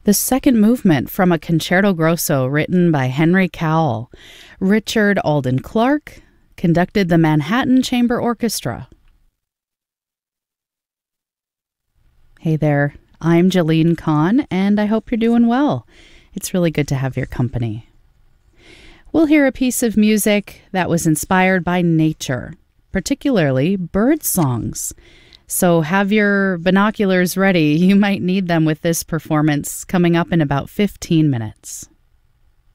The second movement from a concerto grosso written by Henry Cowell. Richard Alden Clark conducted the Manhattan Chamber Orchestra. Hey there, I'm Jalene Kahn, and I hope you're doing well. It's really good to have your company. We'll hear a piece of music that was inspired by nature, particularly bird songs. So have your binoculars ready. You might need them with this performance coming up in about 15 minutes.